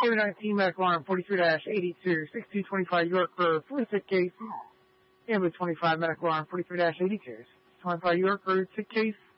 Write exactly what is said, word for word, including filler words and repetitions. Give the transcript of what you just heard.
K nineteen medical arm forty-three eighty-two, sixty-two twenty-five York Road, for a sick case. Ambulance twenty-five medical arm forty-three eighty-two, twenty-five York Road, sick case.